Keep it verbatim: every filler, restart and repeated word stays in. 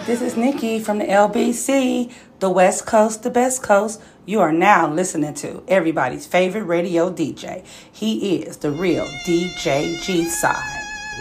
This is Nikki from the L B C, the West Coast, the best coast. You are now listening to everybody's favorite radio D J. He is the real D J G-Side.